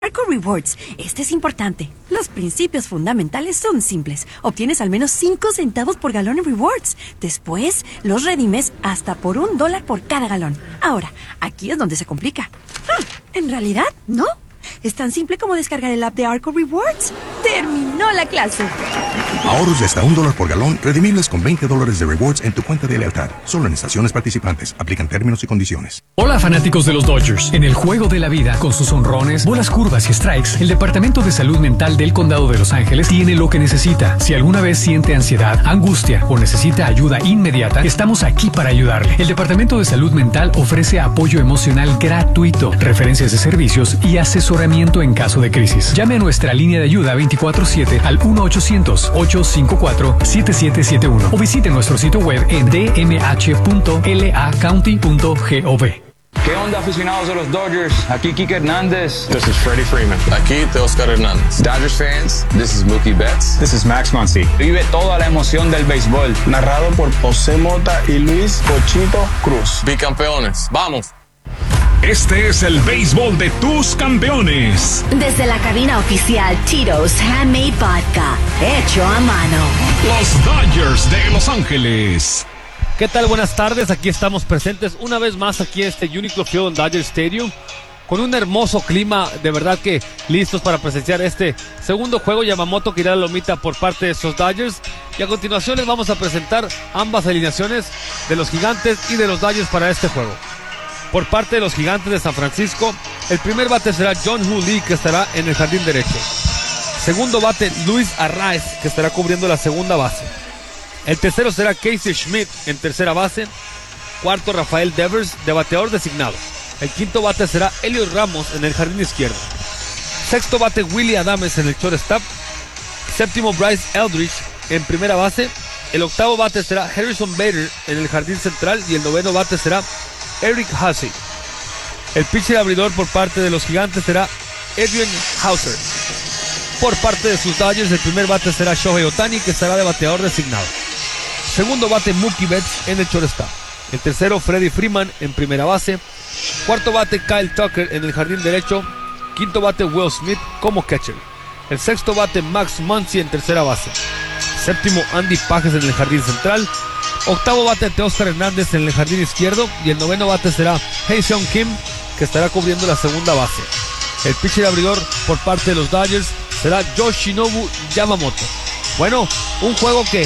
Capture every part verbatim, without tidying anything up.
Arco Rewards. Este es importante. Los principios fundamentales son simples. Obtienes al menos cinco centavos por galón en rewards. Después, los redimes hasta por un dólar por cada galón. Ahora, aquí es donde se complica. Ah, en realidad, no. Es tan simple como descargar el app de Arco Rewards. ¡Terminó la clase! Ahorros de hasta un dólar por galón, redimibles con veinte dólares de rewards en tu cuenta de lealtad. Solo en estaciones participantes. Aplican términos y condiciones. Hola, fanáticos de los Dodgers. En el juego de la vida, con sus honrones, bolas curvas y strikes, el Departamento de Salud Mental del Condado de Los Ángeles tiene lo que necesita. Si alguna vez siente ansiedad, angustia o necesita ayuda inmediata, estamos aquí para ayudarle. El Departamento de Salud Mental ofrece apoyo emocional gratuito, referencias de servicios y asesoramiento en caso de crisis. Llame a nuestra línea de ayuda veinticuatro siete al uno ochocientos, ocho cinco cuatro, siete siete siete uno o visite nuestro sitio web en d m h punto l a county punto gov. ¿Qué onda, aficionados de los Dodgers? Aquí Kike Hernández. This is Freddie Freeman. Aquí Teoscar Hernández. Dodgers fans, this is Mookie Betts. This is Max Muncy. Vive toda la emoción del béisbol. Narrado por José Mota y Luis Cochito Cruz. Bicampeones, ¡vamos! Este es el béisbol de tus campeones. Desde la cabina oficial Tito's Handmade Vodka, hecho a mano. Los Dodgers de Los Ángeles. ¿Qué tal? Buenas tardes, aquí estamos presentes una vez más aquí en este Uniqlo Field en Dodger Stadium con un hermoso clima, de verdad que listos para presenciar este segundo juego Yamamoto que irá a la lomita por parte de estos Dodgers, y a continuación les vamos a presentar ambas alineaciones de los Gigantes y de los Dodgers para este juego. Por parte de los Gigantes de San Francisco, el primer bate será John Woo Lee, que estará en el jardín derecho. Segundo bate, Luis Arraez, que estará cubriendo la segunda base. El tercero será Casey Schmidt en tercera base. Cuarto, Rafael Devers, de bateador designado. El quinto bate será Heliot Ramos en el jardín izquierdo. Sexto bate, Willy Adames en el shortstop. Séptimo, Bryce Eldridge en primera base. El octavo bate será Harrison Bader en el jardín central. Y el noveno bate será Eric Hussey. El pitcher abridor por parte de los Gigantes será Adrian Hauser. Por parte de sus Dodgers, el primer bate será Shohei Ohtani, que estará de bateador designado. Segundo bate, Mookie Betts en el shortstop. El tercero, Freddie Freeman en primera base. Cuarto bate, Kyle Tucker en el jardín derecho. Quinto bate, Will Smith como catcher. El sexto bate, Max Muncy en tercera base. Séptimo, Andy Pages en el jardín central. Octavo bate, Teoscar Hernández en el jardín izquierdo. Y el noveno bate será Hae-Seong Kim, que estará cubriendo la segunda base. El pitcher abridor por parte de los Dodgers será Yoshinobu Yamamoto. Bueno, un juego que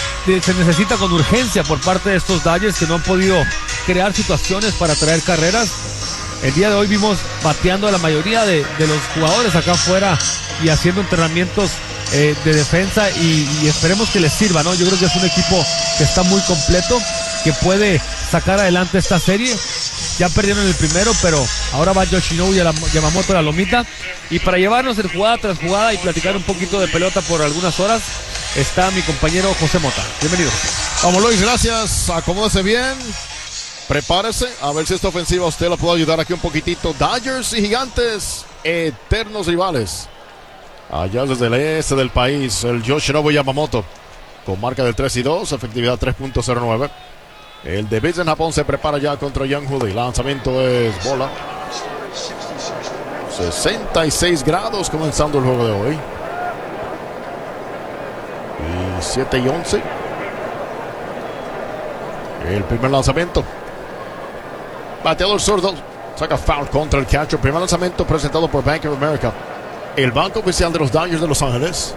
se necesita con urgencia por parte de estos Dodgers, que no han podido crear situaciones para traer carreras. El día de hoy vimos bateando a la mayoría de, de los jugadores acá afuera y haciendo entrenamientos eh, de defensa, y, y esperemos que les sirva, ¿no? Yo creo que es un equipo que está muy completo, que puede sacar adelante esta serie. Ya perdieron el primero, pero ahora va Yoshinobu Yamamoto a la lomita. Y para llevarnos el jugada tras jugada y platicar un poquito de pelota por algunas horas, está mi compañero José Mota. Bienvenido, José. Vamos, Luis, gracias. Acomódese bien. Prepárese. A ver si esta ofensiva a usted la puede ayudar aquí un poquitito. Dodgers y Gigantes, eternos rivales. Allá desde el este del país, el Yoshinobu Yamamoto, con marca del tres y dos, efectividad tres punto cero nueve. El de Beijing, Japón, se prepara ya contra Young Lee. Lanzamiento es bola. sesenta y seis grados comenzando el juego de hoy. Y siete y once. El primer lanzamiento. Bateador zurdo. Saca foul contra el catcher. Primer lanzamiento presentado por Bank of America. El banco oficial de los Dodgers de Los Ángeles.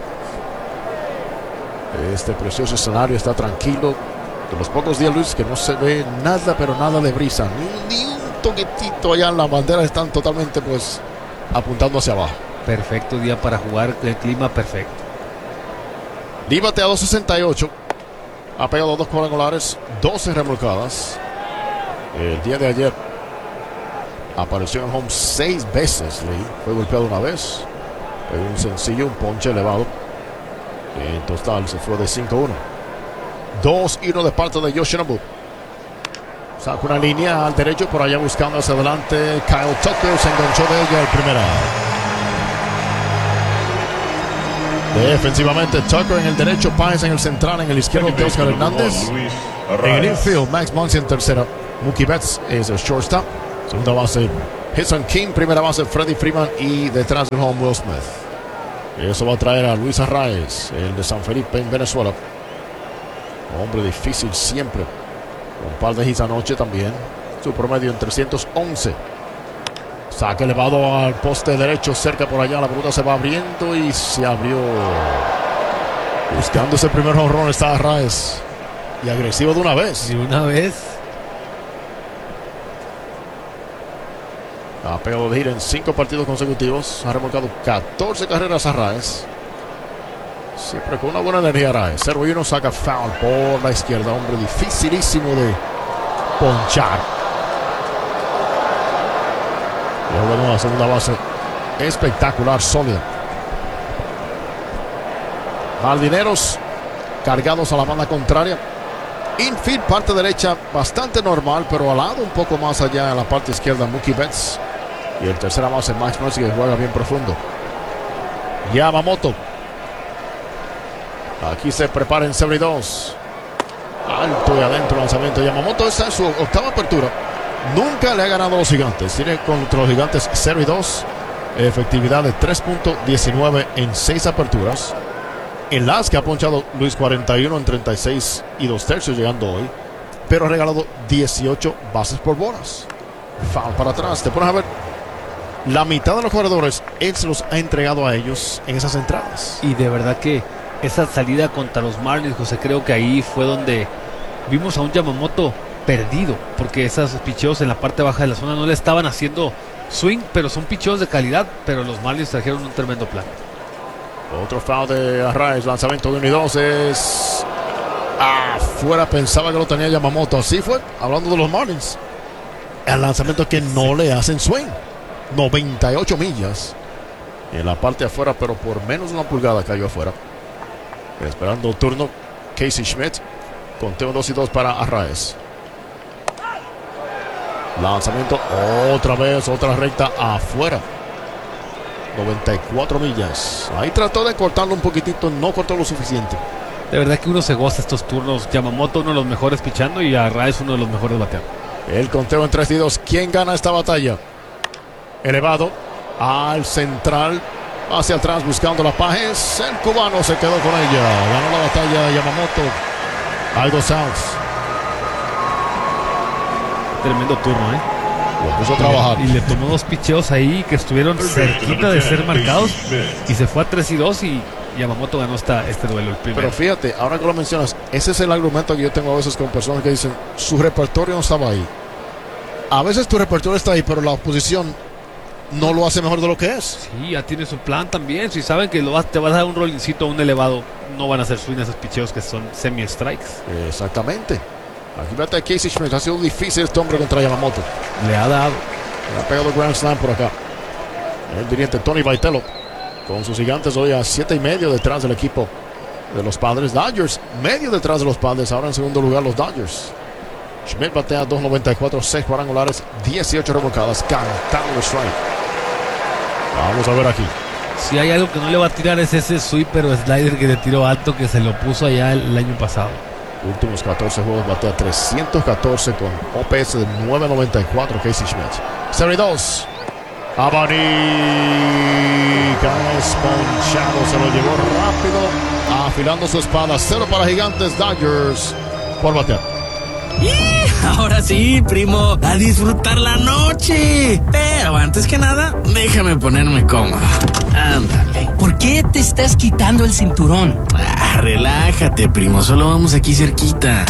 Este precioso escenario está tranquilo. De los pocos días, Luis, que no se ve nada, pero nada de brisa. Ni, ni un toquetito allá en la bandera. Están totalmente, pues, apuntando hacia abajo. Perfecto día para jugar, el clima perfecto. Lee bateado sesenta y ocho. Ha pegado dos cuadrangulares, doce remolcadas. El día de ayer apareció en home seis veces. Lee fue golpeado una vez. Fue un sencillo, un ponche elevado. En total se fue de cinco uno. dos y uno de parte de Yoshinobu. Saca una línea al derecho, por allá buscando hacia adelante. Kyle Tucker se enganchó de ella el primera. Defensivamente Tucker en el derecho, Páez en el central, en el izquierdo Teoscar Hernández. En el infield, Max Muncy en tercera. Mookie Betts es el shortstop. Segunda base, Hudson King, primera base Freddie Freeman y detrás del home Will Smith. Eso va a traer a Luis Arraez, el de San Felipe en Venezuela. Hombre difícil siempre. Un par de hits anoche también. Su promedio en trescientos once. Saque elevado al poste derecho, cerca por allá. La pelota se va abriendo y se abrió. Buscando ese primer jonrón está Arraez. Y agresivo de una vez. De una vez. Ha pegado de gira en cinco partidos consecutivos. Ha remolcado catorce carreras Arraez. Siempre con una buena energía Arraez. cero y uno, saca foul por la izquierda. Hombre dificilísimo de ponchar. Y ahora una segunda base espectacular, sólida. Jardineros cargados a la banda contraria. Infield, parte derecha, bastante normal, pero al lado un poco más allá en la parte izquierda, Mookie Betts. Y el tercera base, Max Muncy, que juega bien profundo. Yamamoto. Aquí se prepara en cero y dos. Alto y adentro lanzamiento. Yamamoto está en su octava apertura. Nunca le ha ganado a los Gigantes. Tiene contra los Gigantes cero y dos. Efectividad de tres punto diecinueve en seis aperturas. En las que ha ponchado Luis cuarenta y uno en treinta y seis y dos tercios llegando hoy. Pero ha regalado dieciocho bases por bolas. Foul para atrás. Te pones a ver. La mitad de los jugadores él se los ha entregado a ellos en esas entradas. Y de verdad que esa salida contra los Marlins, José, creo que ahí fue donde vimos a un Yamamoto perdido, porque esos picheos en la parte baja de la zona no le estaban haciendo swing, pero son picheos de calidad, pero los Marlins trajeron un tremendo plan. Otro foul de Arraez, lanzamiento de uno y dos es afuera, pensaba que lo tenía Yamamoto, así fue, hablando de los Marlins. El lanzamiento que no le hacen swing, noventa y ocho millas en la parte de afuera, pero por menos de una pulgada cayó afuera. Esperando el turno, Casey Schmidt. Conteo dos y dos para Arraez. Lanzamiento otra vez, otra recta afuera. noventa y cuatro millas. Ahí trató de cortarlo un poquitito, no cortó lo suficiente. De verdad que uno se goza estos turnos. Yamamoto, uno de los mejores pichando, y Arraez, uno de los mejores bateando. El conteo en tres y dos. ¿Quién gana esta batalla? Elevado al central, hacia atrás buscando la Pajes. El cubano se quedó con ella. Ganó la batalla Yamamoto. Hay dos outs. Tremendo turno, ¿eh? Lo puso a trabajar. Y le, y le tomó dos picheos ahí que estuvieron cerquita de ser marcados. Y se fue a tres y dos y Yamamoto ganó esta, este duelo, el primero. Pero fíjate, ahora que lo mencionas, ese es el argumento que yo tengo a veces con personas que dicen, su repertorio no estaba ahí. A veces tu repertorio está ahí, pero la oposición no lo hace mejor de lo que es. Sí, ya tiene su plan también. Si saben que lo vas, te vas a dar un rollincito, un elevado, no van a hacer swing esos picheos que son semi-strikes. Exactamente. Aquí vete a Casey Schmidt. Ha sido difícil este hombre contra Yamamoto. Le ha dado. Le ha pegado Grand Slam por acá. El dirigente Tony Vitello con sus Gigantes hoy a siete y medio detrás del equipo de los Padres. Dodgers medio detrás de los Padres. Ahora en segundo lugar los Dodgers. Schmidt batea dos noventa y cuatro, seis cuadrangulares, dieciocho remolcadas, cantando el strike. Vamos a ver aquí. Si hay algo que no le va a tirar es ese sweeper o slider que le tiró alto, que se lo puso allá el, el año pasado. Últimos catorce juegos batea trescientos catorce con O P S de nueve noventa y cuatro. Casey Schmidt. cero y dos. Abanica esponchado, se lo llevó rápido, afilando su espada. Cero para Gigantes. Dodgers por batear. Ahora sí, primo, a disfrutar la noche. Pero antes que nada, déjame ponerme cómodo. Ándale. ¿Por qué te estás quitando el cinturón? Ah, relájate, primo, solo vamos aquí cerquita.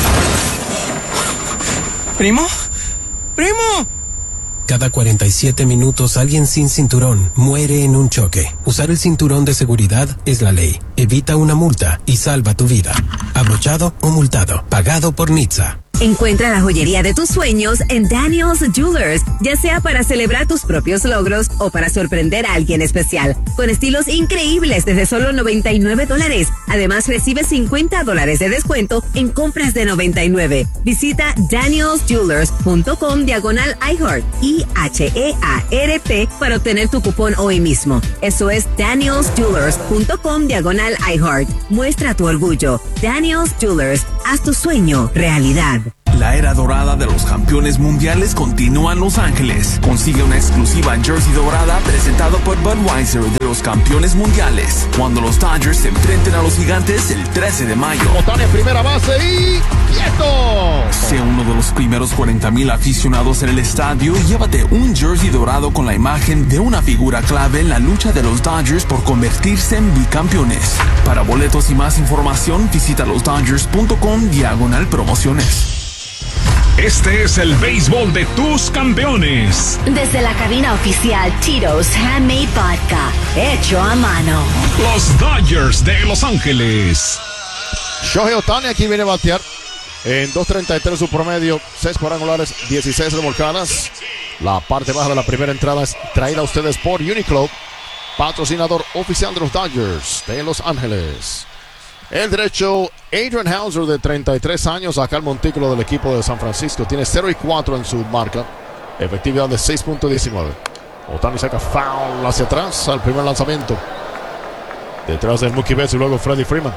¿Primo? ¡Primo! Cada cuarenta y siete minutos alguien sin cinturón muere en un choque. Usar el cinturón de seguridad es la ley. Evita una multa y salva tu vida. Abrochado o multado. Pagado por N H T S A. Encuentra la joyería de tus sueños en Daniel's Jewelers, ya sea para celebrar tus propios logros o para sorprender a alguien especial, con estilos increíbles desde solo noventa y nueve dólares. Además, recibe cincuenta dólares de descuento en compras de noventa y nueve. Visita daniels jewelers punto com diagonal iHeart, I H E A R T, para obtener tu cupón hoy mismo. Eso es daniels jewelers punto com diagonal iHeart. Muestra tu orgullo. Daniel's Jewelers, haz tu sueño realidad. La era dorada de los campeones mundiales continúa en Los Ángeles. Consigue una exclusiva jersey dorada presentado por Budweiser de los campeones mundiales, cuando los Dodgers se enfrenten a los Gigantes el trece de mayo. Otani en primera base y ¡quieto! Sé uno de los primeros cuarenta mil aficionados en el estadio y llévate un jersey dorado con la imagen de una figura clave en la lucha de los Dodgers por convertirse en bicampeones. Para boletos y más información, visita los dodgers punto com diagonal promociones. Este es el béisbol de tus campeones. Desde la cabina oficial Tito's Handmade Vodka, hecho a mano. Los Dodgers de Los Ángeles. Shohei Otani aquí viene a batear en dos treinta y tres su promedio, seis cuadrangulares, dieciséis remolcadas. La parte baja de la primera entrada es traída a ustedes por Uniqlo, patrocinador oficial de los Dodgers de Los Ángeles. El derecho, Adrian Houser, de treinta y tres años, acá el montículo del equipo de San Francisco. Tiene cero y cuatro en su marca. Efectividad de seis punto diecinueve. Otani saca foul hacia atrás al primer lanzamiento. Detrás de Mookie Betts y luego Freddie Freeman.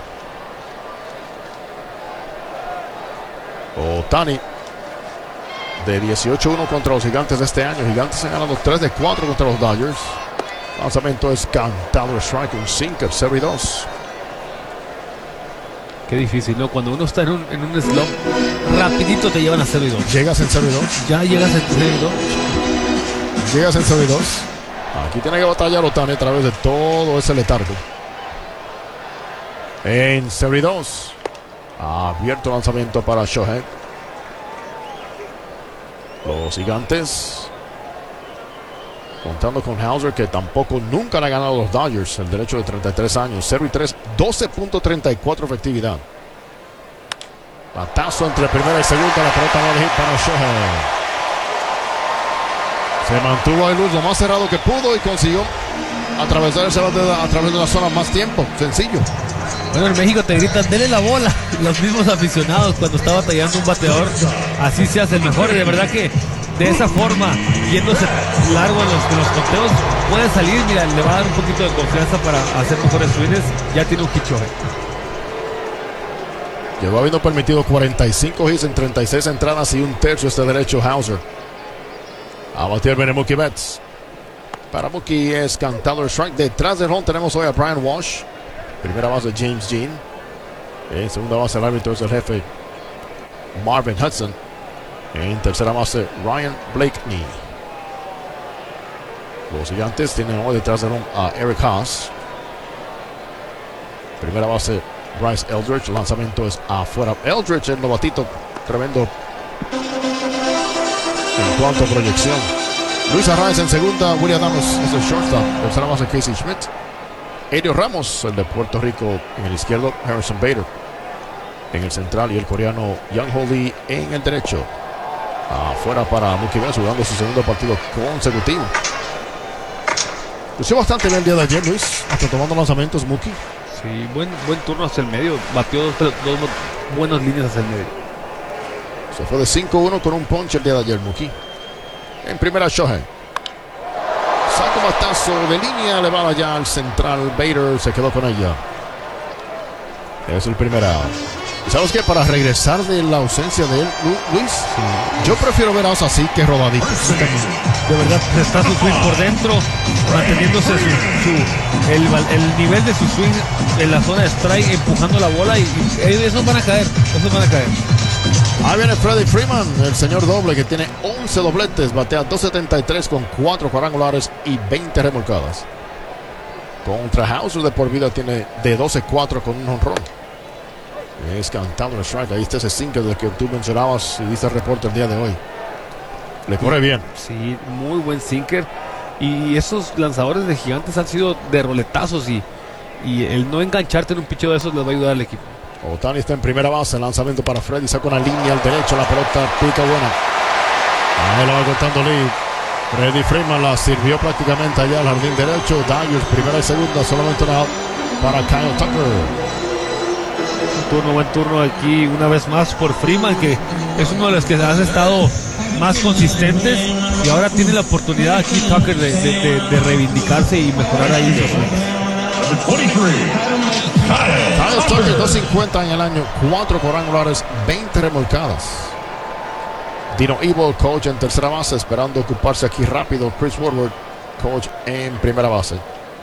Otani de dieciocho uno contra los Gigantes de este año. Gigantes han ganado tres de cuatro contra los Dodgers. Lanzamiento es cantado, strike, un sinker, cero y dos. Qué difícil, ¿no? Cuando uno está en un, en un slump, rapidito te llevan a cero y dos. Llegas en cero y dos. Ya llegas en cero y dos. Llegas en cero y dos. Aquí tiene que batallar Otani a través de todo ese letargo. En cero y dos. Abierto lanzamiento para Shohei. Los Gigantes contando con Houser, que tampoco nunca le ha ganado a los Dodgers. El derecho de treinta y tres años, cero y tres, doce punto treinta y cuatro efectividad. Batazo entre primera y segunda, la pelota no elegir para Shohei. Se mantuvo ahí luz lo más cerrado que pudo y consiguió atravesar ese bate a través de la zona más tiempo. Sencillo. Bueno, en México te gritan, dele la bola. Los mismos aficionados cuando está batallando un bateador. Así se hace el mejor. Y de verdad que de esa forma, yéndose largo en los, en los conteos, puede salir. Mira, le va a dar un poquito de confianza para hacer mejores swings. Ya tiene un hit Shohei. Llegó habiendo permitido cuarenta y cinco hits en treinta y seis entradas y un tercio este derecho Houser. A batir viene Mookie Betts. Para Mookie es cantado el strike. Detrás del home tenemos hoy a Brian Walsh. Primera base James Jean. En segunda base el árbitro es el jefe Marvin Hudson. En tercera base Ryan Blakeney. Los Gigantes tienen hoy detrás del home a Eric Haas. Primera base Bryce Eldridge. El lanzamiento es afuera. Eldridge, el novatito, tremendo en cuanto a proyección. Luis Arraez en segunda. William Adams es el shortstop. Tercera base Casey Schmidt. Elio Ramos, el de Puerto Rico, en el izquierdo. Harrison Bader en el central y el coreano Young Ho Lee en el derecho. Afuera para Mookie Betts, jugando su segundo partido consecutivo. Lució bastante bien el día de ayer, Luis, hasta tomando lanzamientos Mookie. Sí, buen, buen turno hacia el medio. Batió dos, dos, dos buenas líneas hacia el medio. Se fue de cinco uno con un punch el día de ayer Mookie. En primera Shohei. Saca batazo de línea, le va allá al central. Bader se quedó con ella. Es el primer out. ¿Sabes qué? Para regresar de la ausencia de él, Luis, sí, yo prefiero ver a Osa así que rodaditos. De verdad, está su swing por dentro, manteniéndose su, su, el, el nivel de su swing en la zona de strike, empujando la bola y, y esos van a caer, esos van a caer. Ahí viene Freddie Freeman, el señor doble, que tiene once dobletes, batea dos setenta y tres con cuatro cuadrangulares y veinte remolcadas. Contra Houser de por vida tiene de doce cuatro con un honrón. Es cantando el strike. Ahí está ese sinker del que tú mencionabas y diste el reporte el día de hoy. Le corre bien. Sí, muy buen sinker. Y esos lanzadores de Gigantes han sido de roletazos. Y, y el no engancharte en un picheo de esos les va a ayudar al equipo. Otani está en primera base. Lanzamiento para Freddy. Saca una línea al derecho. La pelota pica buena. Ahí la va cortando Lee. Freddie Freeman la sirvió prácticamente allá al jardín derecho. Dodgers primera y segunda. Solamente una out para Kyle Tucker. Turno, buen turno aquí una vez más por Freeman, que es uno de los que has estado más consistentes y ahora tiene la oportunidad aquí Tucker de, de, de, de reivindicarse y mejorar ahí. Kyle Tucker, dos cincuenta en el año, cuatro cuadrangulares, veinte remolcadas. Dino Evil, coach en tercera base, esperando ocuparse aquí rápido. Chris Woodward, coach en primera base.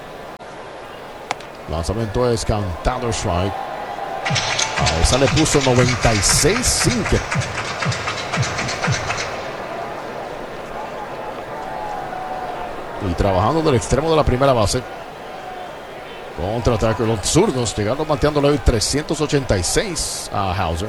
Lanzamiento es cantado, strike. A esa le puso noventa y seis sinker. Y trabajando del extremo de la primera base. Contraataque los zurdos, llegando bateándole hoy trescientos ochenta y seis a Hauser.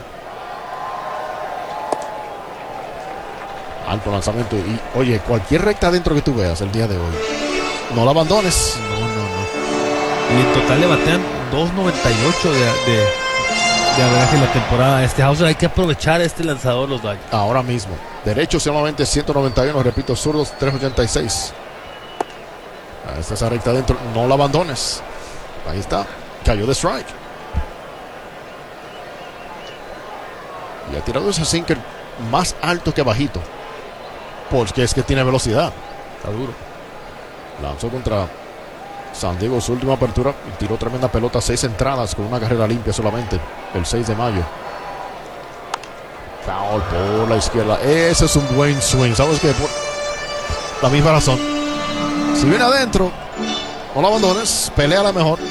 Alto lanzamiento. Y oye, cualquier recta adentro que tú veas el día de hoy, no la abandones. No, no, no. Y en total le batean dos noventa y ocho de, de, de averaje en la temporada. Este Hauser, hay que aprovechar este lanzador los Dodgers. Ahora mismo. Derecho solamente ciento noventa y uno, repito, zurdos trescientos ochenta y seis. Esta es la recta adentro, no la abandones. Ahí está, cayó de strike. Y ha tirado ese sinker más alto que bajito, porque es que tiene velocidad. Está duro. Lanzó contra San Diego su última apertura y tiró tremenda pelota, seis entradas con una carrera limpia solamente el seis de mayo. Foul por la izquierda. Ese es un buen swing. ¿Sabes qué? Por la misma razón. Si viene adentro, no la abandones, pelea la mejor.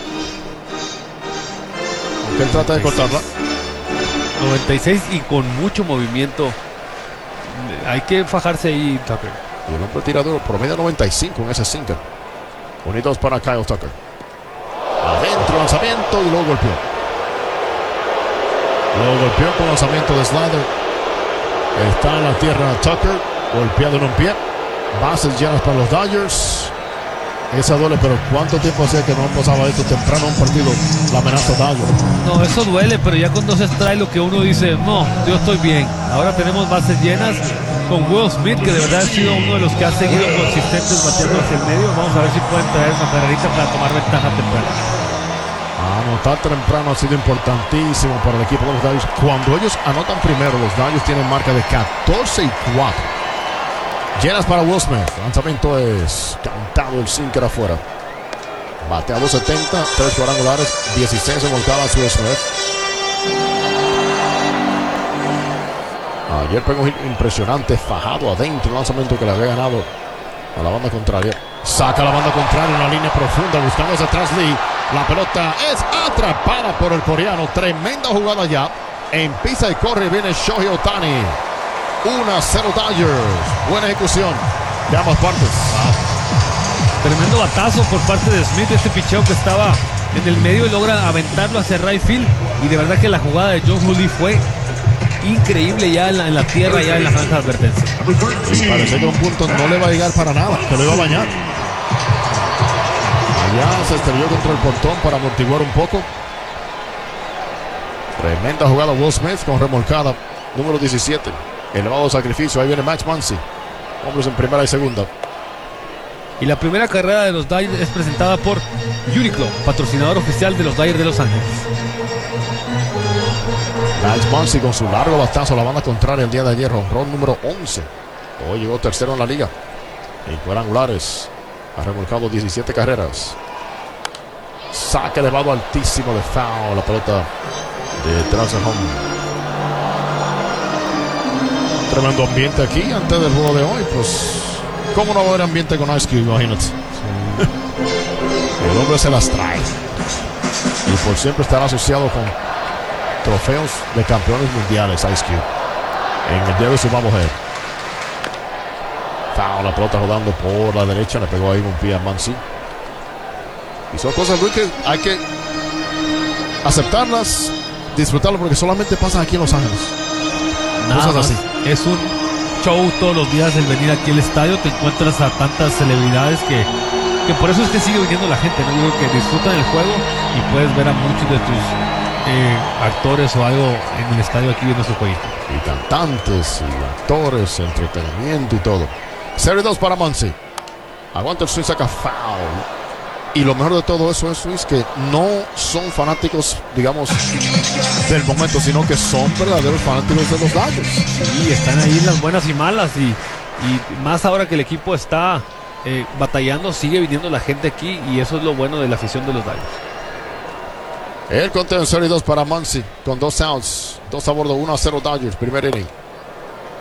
Aunque él trata de cortarla. noventa y seis y con mucho movimiento. Hay que fajarse ahí, Tucker. Y el hombre tirador promedio noventa y cinco en ese sinker. Bonitos para Kyle Tucker. Adentro, lanzamiento y luego golpeó. Luego golpeó con lanzamiento de slider. Está en la tierra Tucker, golpeado en un pie. Bases llenas para los Dodgers. Esa duele, pero ¿cuánto tiempo hacía que no pasaba esto temprano en un partido? La amenaza Dodgers. No, eso duele, pero ya cuando se extrae lo que uno dice, no, yo estoy bien. Ahora tenemos bases llenas con Will Smith, que de verdad ha sido uno de los que ha seguido consistentes bateando hacia el medio. Vamos a ver si pueden traer una carrerita para tomar ventaja temprana. Anotar temprano ha sido importantísimo para el equipo de los Dodgers. Cuando ellos anotan primero, los Dodgers tienen marca de catorce y cuatro. Llenas para Will Smith. Lanzamiento es cantado, el sinker afuera. Batea dos setenta, tres cuadrangulares, dieciséis remolcadas Will Smith. Ayer pegó impresionante, fajado adentro. Lanzamiento que le había ganado a la banda contraria. Saca la banda contraria en una línea profunda, buscando hacia atrás Lee. La pelota es atrapada por el coreano. Tremenda jugada ya. Empieza y corre, viene Shohei Ohtani. uno a cero Dodgers. Buena ejecución de ambas partes. Ah. Tremendo batazo por parte de Smith. Este picheo que estaba en el medio y logra aventarlo hacia right field. Y de verdad que la jugada de John Hooley fue increíble ya en la, en la tierra, ya en la franja de advertencia. Y parece que un punto no le va a llegar para nada, que lo iba a bañar. Allá se estrelló contra el portón para amortiguar un poco. Tremenda jugada Will Smith con remolcada número diecisiete. Elevado sacrificio, ahí viene Max Muncy. Hombres en primera y segunda. Y la primera carrera de los Dodgers es presentada por Uniqlo, patrocinador oficial de los Dodgers de Los Ángeles. Max Muncy con su largo batazo a la banda contraria el día de ayer, jonrón número once. Hoy llegó tercero en la liga. En cuadrangulares ha remolcado diecisiete carreras. Saque elevado altísimo de foul, la pelota de Trauser Home. Tremendo ambiente aquí antes del juego de hoy. Pues, ¿cómo no va a haber ambiente con Ice Cube? Imagínate. Sí. El hombre se las trae. Y por siempre estará asociado con trofeos de campeones mundiales, Ice Cube. En el día de su bobblehead. Foul, la pelota rodando por la derecha. Le pegó ahí un pie a Muncy. Y son cosas, Luis, que hay que aceptarlas, disfrutarlo, porque solamente pasan aquí en Los Ángeles. Nada Cosas así. Es un show todos los días el venir aquí al estadio. Te encuentras a tantas celebridades que, que por eso es que sigue viniendo la gente, ¿no? Yo creo que disfrutan el juego y puedes ver a muchos de tus eh, actores o algo en el estadio aquí viendo su jueguito. Y cantantes y actores, entretenimiento y todo. Serie dos para Muncy. Aguanta el swing, saca foul. Y lo mejor de todo eso es, Luis, que no son fanáticos, digamos, del momento, sino que son verdaderos fanáticos de los Dodgers. Sí, están ahí en las buenas y malas. Y, y más ahora que el equipo está eh, batallando, sigue viniendo la gente aquí. Y eso es lo bueno de la afición de los Dodgers. El conteo en serie dos para Muncy, con dos outs, dos a bordo, uno a cero Dodgers, primer inning.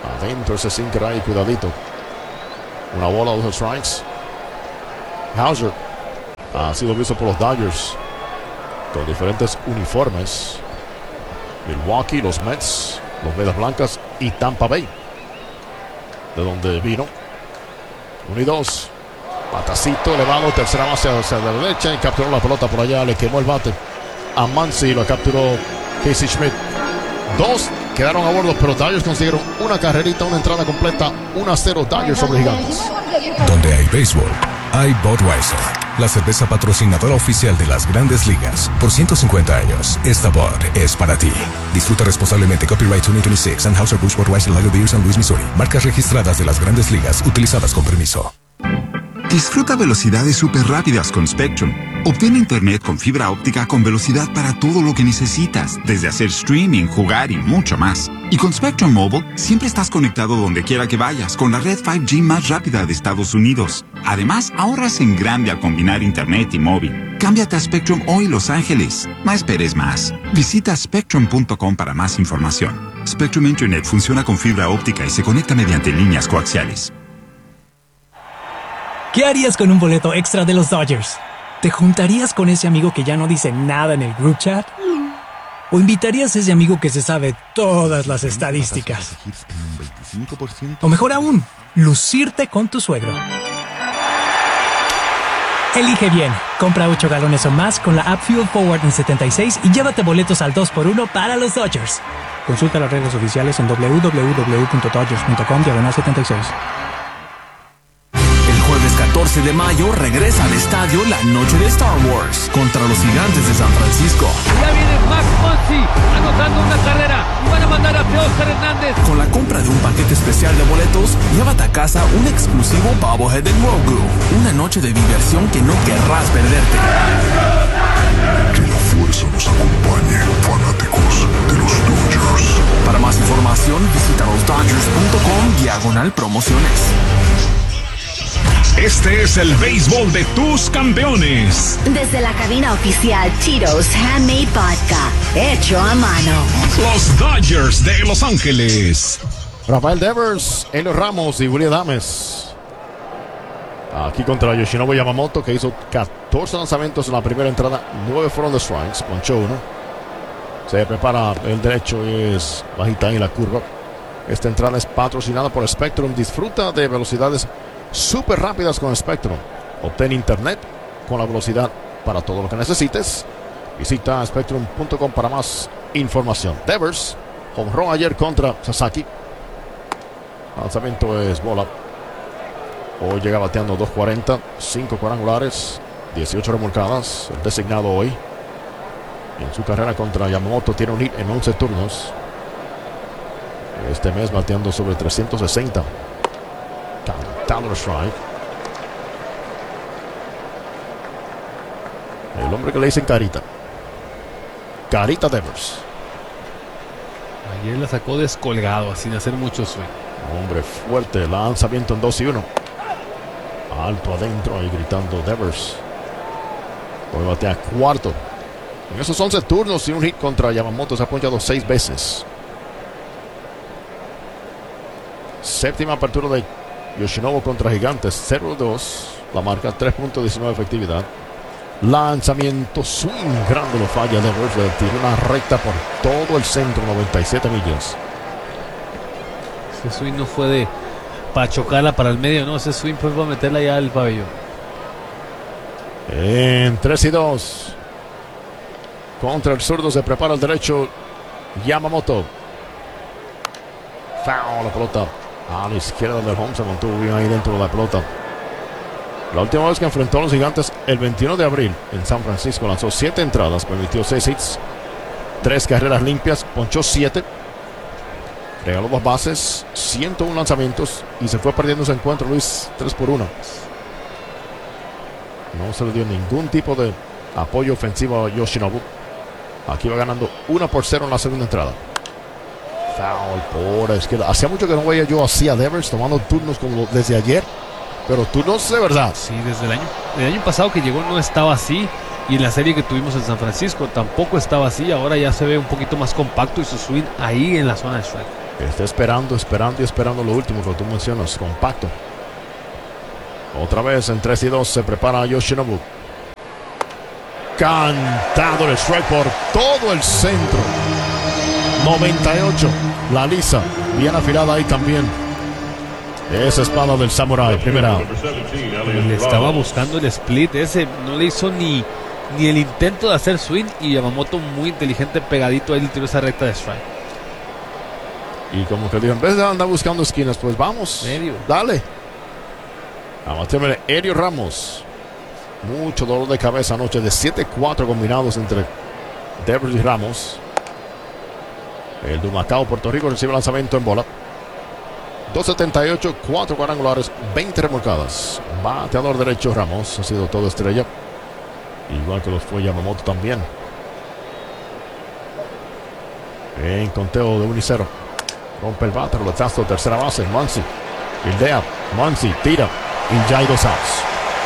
Adentro ese sinker ahí, cuidadito. Una bola, dos strikes. Hauser ha sido visto por los Dodgers con diferentes uniformes. Milwaukee, los Mets, los Medias Blancas y Tampa Bay, de donde vino. Uno y dos. Patacito elevado, tercera base hacia la derecha y capturó la pelota por allá. Le quemó el bate a Muncy, lo capturó Casey Schmidt. Dos quedaron a bordo, pero Dodgers consiguieron una carrerita, una entrada completa. uno a cero Dodgers sobre Gigantes. Donde hay béisbol, hay Budweiser, la cerveza patrocinadora oficial de las Grandes Ligas. Por ciento cincuenta años, esta Bud es para ti. Disfruta responsablemente. Copyright dos mil veintiséis. Anheuser-Busch Budweiser Lager Beer, San Luis, Missouri. Marcas registradas de las Grandes Ligas, utilizadas con permiso. Disfruta velocidades súper rápidas con Spectrum. Obtén internet con fibra óptica con velocidad para todo lo que necesitas, desde hacer streaming, jugar y mucho más. Y con Spectrum Mobile, siempre estás conectado donde quiera que vayas, con la red cinco G más rápida de Estados Unidos. Además, ahorras en grande al combinar internet y móvil. Cámbiate a Spectrum hoy, Los Ángeles. No esperes más. Visita spectrum punto com para más información. Spectrum Internet funciona con fibra óptica y se conecta mediante líneas coaxiales. ¿Qué harías con un boleto extra de los Dodgers? ¿Te juntarías con ese amigo que ya no dice nada en el group chat? ¿O invitarías a ese amigo que se sabe todas las estadísticas? O mejor aún, lucirte con tu suegro. Elige bien. Compra ocho galones o más con la app Fuel Forward en setenta y seis y llévate boletos al dos por uno para los Dodgers. Consulta las reglas oficiales en doble u doble u doble u punto dodgers punto com diagonal setenta y seis. catorce de mayo regresa al estadio la noche de Star Wars contra los Gigantes de San Francisco. Ya viene Max Muncy anotando una carrera y van a mandar a Teóscar Hernández. Con la compra de un paquete especial de boletos, llévate a casa un exclusivo bobblehead de Grogu. Una noche de diversión que no querrás perderte. Que la fuerza nos acompañe, fanáticos de los Dodgers. Para más información, visita los dodgers punto com diagonal promociones. Este es el béisbol de tus campeones. Desde la cabina oficial Tito's Handmade Vodka, hecho a mano. Los Dodgers de Los Ángeles. Rafael Devers, Elio Ramos y Willy Adames. Aquí contra Yoshinobu Yamamoto, que hizo catorce lanzamientos en la primera entrada. nueve fueron de strikes, ponchó uno. Se prepara el derecho y es bajita ahí la curva. Esta entrada es patrocinada por Spectrum. Disfruta de velocidades súper rápidas con Spectrum. Obtén internet con la velocidad para todo lo que necesites. Visita spectrum punto com para más información. Devers, home run ayer contra Sasaki. Lanzamiento es bola. Hoy llega bateando dos cuarenta, cinco cuadrangulares, dieciocho remolcadas. El designado hoy. En su carrera contra Yamamoto tiene un hit en once turnos. Este mes bateando sobre trescientos sesenta. Cantando el strike. El hombre que le dicen Carita. Carita Devers. Ayer la sacó descolgado, sin hacer mucho swing. Hombre fuerte, lanzamiento en dos y uno. Alto adentro, ahí gritando Devers. Hoy batea cuarto. En esos once turnos y un hit contra Yamamoto se ha ponchado seis veces. Séptima apertura de Yoshinobu contra Gigantes, cero dos. La marca, tres punto diecinueve efectividad. Lanzamiento, swing grande, lo falla Devers. Le tiró una recta por todo el centro, noventa y siete millas. Ese swing no fue de para chocarla para el medio, no. Ese swing fue para meterla ya al pabellón. En tres y dos. Contra el zurdo se prepara el derecho Yamamoto. Foul, la pelota a la izquierda del home, se mantuvo bien ahí dentro de la pelota. La última vez que enfrentó a los Gigantes, el veintiuno de abril en San Francisco, lanzó siete entradas, permitió seis hits, tres carreras limpias, ponchó siete, regaló dos bases, ciento uno lanzamientos y se fue perdiendo ese encuentro, Luis, tres por uno. No se le dio ningún tipo de apoyo ofensivo a Yoshinobu. Aquí va ganando uno por cero en la segunda entrada. Foul por la izquierda. Hacía mucho que no veía yo así a Devers tomando turnos como desde ayer, pero turnos de verdad. Sí, desde el año, el año pasado que llegó no estaba así, y en la serie que tuvimos en San Francisco tampoco estaba así. Ahora ya se ve un poquito más compacto y su swing ahí en la zona de strike. Está esperando, esperando y esperando lo último que tú mencionas, compacto. Otra vez en tres y dos se prepara Yoshinobu. Cantado el strike por todo el centro. noventa y ocho. La lisa, bien afilada ahí también. Esa espada del Samurai, primera. Le estaba buscando el split. Ese no le hizo ni, ni el intento de hacer swing. Y Yamamoto muy inteligente, pegadito. Ahí le tiró esa recta de strike. Y como que dijo, en vez de andar buscando esquinas, pues vamos. Medio. Dale. Amateur Erio Ramos. Mucho dolor de cabeza anoche de siete cuatro combinados entre Devers y Ramos. El Dumacao, Puerto Rico, recibe lanzamiento en bola. dos setenta y ocho, cuatro cuadrangulares, veinte remolcadas. Bateador derecho Ramos, ha sido todo estrella. Igual que los fue Yamamoto también. En conteo de uno y cero. Rompe el bate, pelotazo, tercera base, Muncy. Ildea, Muncy, tira. Y ya hay dos outs.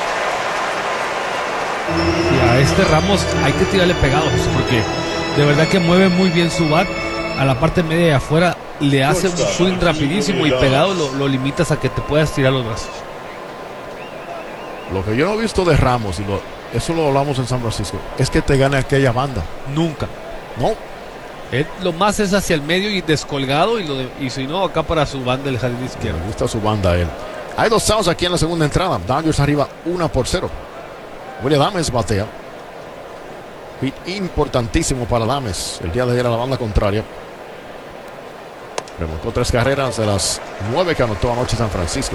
Y a este Ramos hay que tirarle pegados, porque de verdad que mueve muy bien su bat. A la parte media y afuera le hace un swing rapidísimo y pegado lo, lo limitas a que te puedas tirar los brazos. Lo que yo no he visto de Ramos, y lo, eso lo hablamos en San Francisco, es que te gane aquella banda. Nunca. No. Él, lo más es hacia el medio y descolgado, y, lo de, y si no, acá para su banda del jardín izquierdo. Me gusta su banda a él. Hay dos outs aquí en la segunda entrada. Dodgers arriba una por cero. William Adames batea. Hit importantísimo para Adames. El día de ayer a la banda contraria. Remontó tres carreras de las nueve que anotó anoche San Francisco.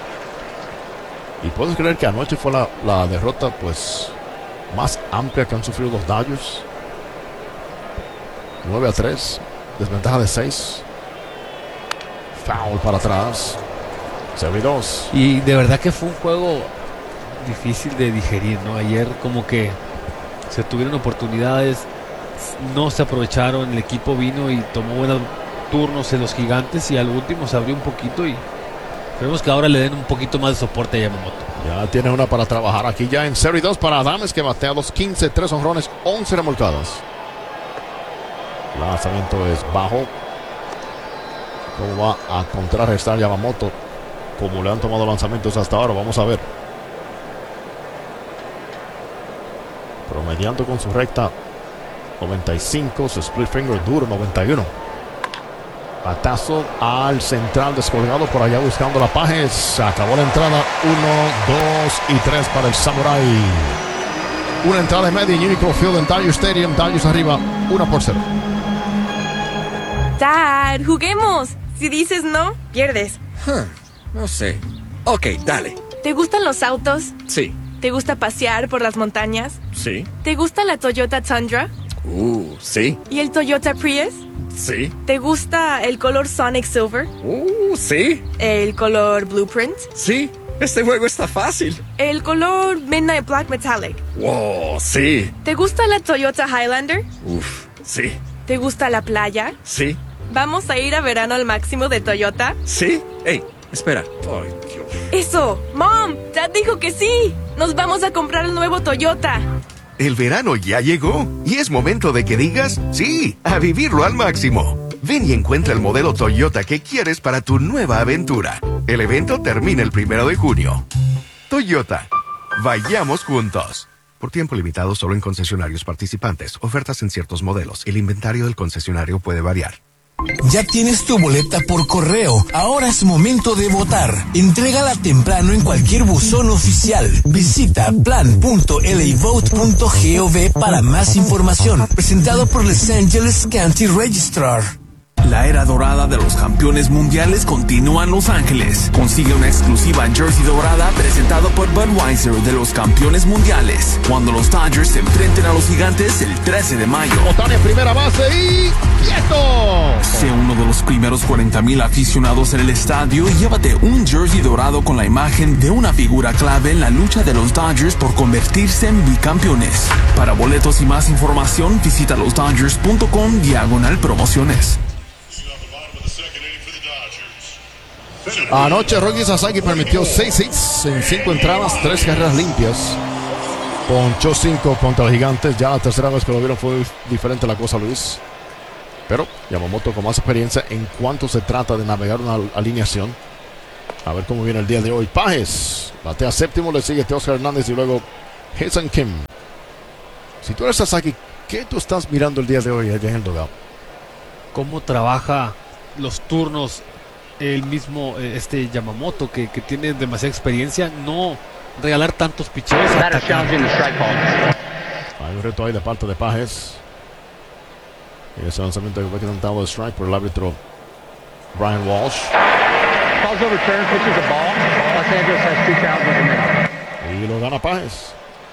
Y puedes creer que anoche fue la, la derrota pues más amplia que han sufrido los Dodgers. nueve a tres. Desventaja de seis. Foul para atrás. cero y dos. Y de verdad que fue un juego difícil de digerir, ¿no? Ayer como que se tuvieron oportunidades, no se aprovecharon, el equipo vino y tomó buenos turnos en los gigantes y al último se abrió un poquito y esperemos que ahora le den un poquito más de soporte a Yamamoto. Ya tiene una para trabajar aquí ya en cero y dos para Adames, que batea dos quince, tres honrones, once remolcadas. Lanzamiento es bajo. ¿Cómo va a contrarrestar Yamamoto? Como le han tomado lanzamientos hasta ahora, vamos a ver. Promediando con su recta noventa y cinco, su split finger duro noventa y uno. Batazo al central descolgado por allá buscando la paja. Se acabó la entrada. uno, dos y tres para el Samurai. Una entrada y media en Unico Field en Dodger Stadium. Dodgers arriba uno por cero. Dad, juguemos. Si dices no, pierdes. Huh, no sé. Ok, dale. ¿Te gustan los autos? Sí. ¿Te gusta pasear por las montañas? Sí. ¿Te gusta la Toyota Tundra? Uh, sí. ¿Y el Toyota Prius? Sí. ¿Te gusta el color Sonic Silver? Uh, sí. ¿El color Blueprint? Sí. Este juego está fácil. ¿El color Midnight Black Metallic? Wow, sí. ¿Te gusta la Toyota Highlander? Uf, sí. ¿Te gusta la playa? Sí. ¿Vamos a ir a verano al máximo de Toyota? Sí. Ey, espera. Ay, Dios. ¡Eso! ¡Mom! ¡Dad dijo que sí! ¡Nos vamos a comprar el nuevo Toyota! El verano ya llegó y es momento de que digas sí, a vivirlo al máximo. Ven y encuentra el modelo Toyota que quieres para tu nueva aventura. El evento termina el primero de junio. Toyota. Vayamos juntos. Por tiempo limitado solo en concesionarios participantes. Ofertas en ciertos modelos. El inventario del concesionario puede variar. Ya tienes tu boleta por correo. Ahora es momento de votar. Entrégala temprano en cualquier buzón oficial. Visita plan punto l a vote punto gov para más información. Presentado por Los Angeles County Registrar. La era dorada de los campeones mundiales continúa en Los Ángeles. Consigue una exclusiva jersey dorada presentado por Budweiser de los campeones mundiales, cuando los Dodgers se enfrenten a los gigantes el trece de mayo. Otani en primera base y ¡quieto! Sé uno de los primeros cuarenta mil aficionados en el estadio y llévate un jersey dorado con la imagen de una figura clave en la lucha de los Dodgers por convertirse en bicampeones. Para boletos y más información, visita los dodgers punto com diagonal promociones. Anoche Rocky Sasaki permitió seis hits en cinco entradas, tres carreras limpias. Ponchó cinco contra los gigantes. Ya la tercera vez que lo vieron fue diferente la cosa, Luis. Pero Yamamoto con más experiencia en cuanto se trata de navegar una alineación. A ver cómo viene el día de hoy. Pajes batea séptimo, le sigue Teoscar Hernández y luego Hae-Seong Kim. Si tú eres Sasaki, ¿qué tú estás mirando el día de hoy allá en el dugout? Cómo trabaja los turnos el mismo este Yamamoto, que, que tiene demasiada experiencia. No regalar tantos picheos. Hay un reto ahí de parte de Pajes. Y ese lanzamiento que fue cantado de strike por el árbitro Brian Walsh. Y lo gana Pajes.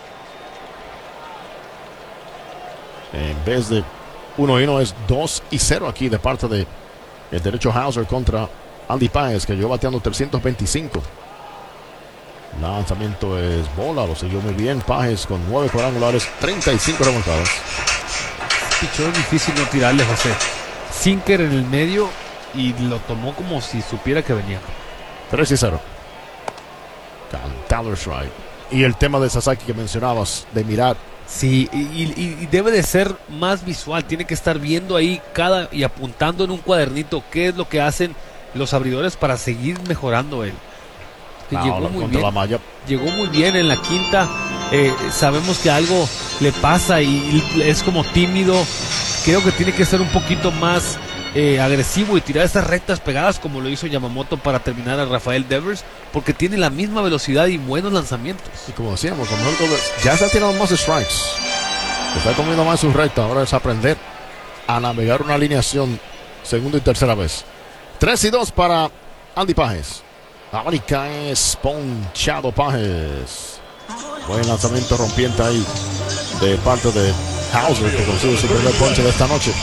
En vez de uno y uno es dos y cero aquí de parte de el derecho Hauser contra Andy Pajes, que llegó bateando trescientos veinticinco. Lanzamiento es bola, lo siguió muy bien Pajes con nueve cuadrangulares, treinta y cinco remolcadas. Pichó es difícil no tirarle, José. Sinker en el medio y lo tomó como si supiera que venía. tres y cero. Cantado strike. Y el tema de Sasaki que mencionabas, de mirar. Sí, y, y, y debe de ser más visual. Tiene que estar viendo ahí cada y apuntando en un cuadernito qué es lo que hacen los abridores para seguir mejorando él. Que llegó muy bien. La malla. Llegó muy bien en la quinta. Eh, sabemos que algo le pasa y es como tímido. Creo que tiene que ser un poquito más eh, agresivo y tirar esas rectas pegadas como lo hizo Yamamoto para terminar a Rafael Devers, porque tiene la misma velocidad y buenos lanzamientos. Y como decíamos, como ya está tirando más strikes, está comiendo más sus rectas. Ahora es aprender a navegar una alineación segunda y tercera vez. tres y dos para Andy Pajes. Ahora cae ponchado Pajes. Buen lanzamiento rompiente ahí de parte de Hauser, que consigue su primer ponche de esta noche.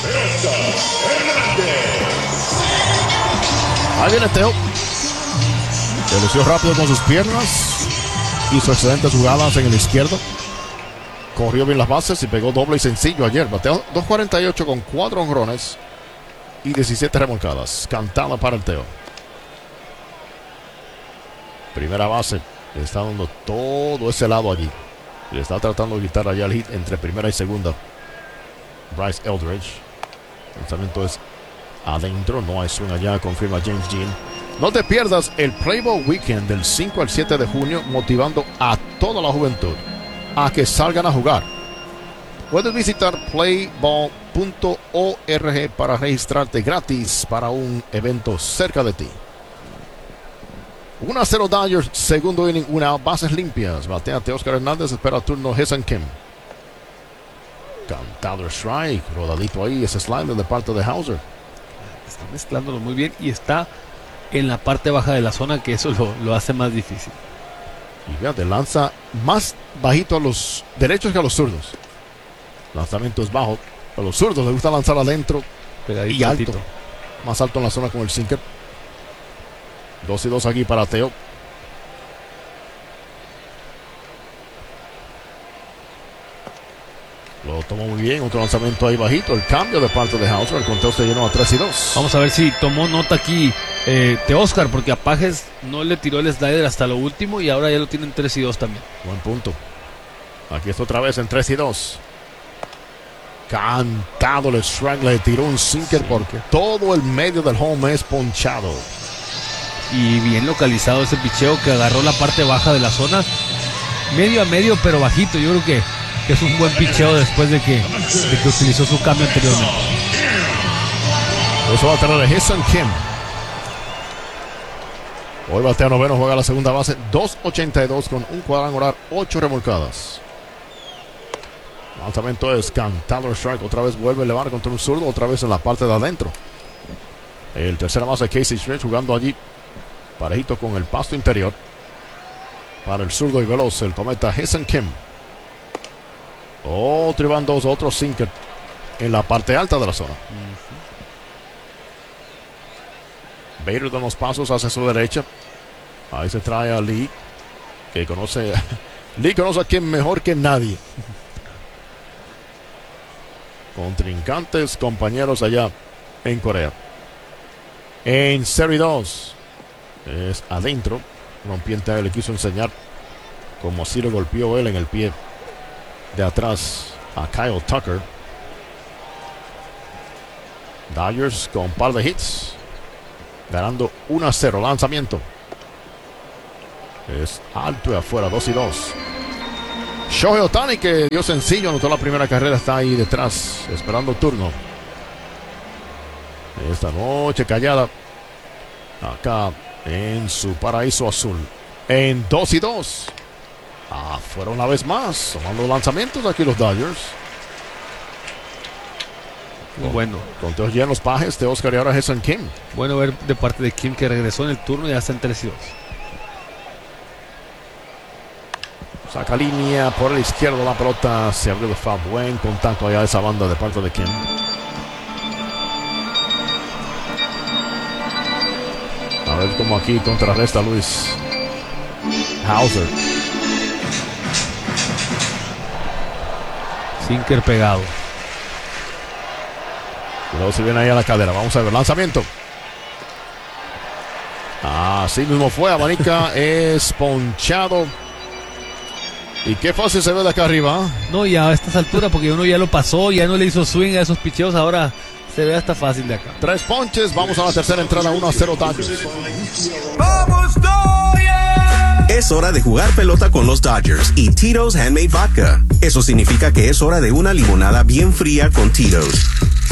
Ahí viene Teo. Se lució rápido con sus piernas. Hizo excelentes jugadas en el izquierdo. Corrió bien las bases y pegó doble y sencillo ayer. Bateó dos cuarenta y ocho con cuatro honrones y diecisiete remolcadas. Cantada para el Teo. Primera base. Le está dando todo ese lado allí. Le está tratando de evitar allá el hit entre primera y segunda. Bryce Eldridge. El lanzamiento es adentro. No hay swing allá, confirma James Jean. No te pierdas el Playboy Weekend del cinco al siete de junio, motivando a toda la juventud a que salgan a jugar. Puedes visitar playball punto org para registrarte gratis para un evento cerca de ti. uno a cero Dodgers, segundo inning, una out, bases limpias. Batea Teoscar Hernández, espera turno Hae-Seong Kim. Cantado strike, rodadito ahí, ese slider de parte de Hauser. Está mezclándolo muy bien y está en la parte baja de la zona, que eso lo, lo hace más difícil. Y fíjate, lanza más bajito a los derechos que a los zurdos. Lanzamiento es bajo. A los zurdos les gusta lanzar adentro. Pegadito, y alto. Altito. Más alto en la zona con el sinker. Dos y dos aquí para Teo. Lo tomó muy bien. Otro lanzamiento ahí bajito. El cambio de parte de Hauser. El conteo se llenó a tres y dos. Vamos a ver si tomó nota aquí eh, Teoscar, porque a Pajes no le tiró el slider hasta lo último y ahora ya lo tienen tres y dos también. Buen punto. Aquí está otra vez en tres y dos. Cantado el strike. Le tiró un sinker porque todo el medio del home es ponchado. Y bien localizado ese picheo que agarró la parte baja de la zona. Medio a medio, pero bajito. Yo creo que, que es un buen picheo después de que, de que utilizó su cambio anteriormente. Eso va a tener a Hae-Seong Kim. Hoy batea noveno, juega la segunda base. dos ochenta y dos con un cuadrangular, ocho remolcadas. Lanzamiento es cantado strike. Otra vez vuelve a elevar contra un zurdo. Otra vez en la parte de adentro. El tercera base Casey Stretch jugando allí parejito con el pasto interior. Para el zurdo y veloz, el cometa Hae-Seong Kim. Otro y van dos, otro sinker en la parte alta de la zona. Uh-huh. Bader da unos pasos hacia su derecha. Ahí se trae a Lee, que conoce Lee conoce a Kim mejor que nadie. Contrincantes, compañeros allá en Corea. En Serie dos es adentro. Rompiente a él le quiso enseñar como así lo golpeó él en el pie de atrás a Kyle Tucker. Dodgers con par de hits. Ganando uno a cero. Lanzamiento. Es alto y afuera. dos y dos. Shohei Ohtani, que dio sencillo, anotó la primera carrera, está ahí detrás, esperando turno. Esta noche callada. Acá en su paraíso azul. En dos y dos. Afuera una vez más. Tomando lanzamientos aquí los Dodgers. Muy bueno. Conteos llenos, Pajes de Oscar y ahora Jason Kim. Bueno ver de parte de Kim que regresó en el turno y ya está en tres y dos. Saca línea por el izquierdo, la pelota se abrió de foul. Buen contacto allá de esa banda de parte de Kim. A ver cómo aquí contrarresta Luis Hauser. Sinker pegado. Luego se viene ahí a la cadera. Vamos a ver, lanzamiento. Así mismo fue. Abanica es ponchado. Y qué fácil se ve de acá arriba. No, y a estas alturas, porque uno ya lo pasó, ya no le hizo swing a esos picheos, ahora se ve hasta fácil de acá. Tres ponches, vamos a la tercera entrada, uno a cero Dodgers. ¡Vamos, Dodgers! Es hora de jugar pelota con los Dodgers y Tito's Handmade Vodka. Eso significa que es hora de una limonada bien fría con Tito's.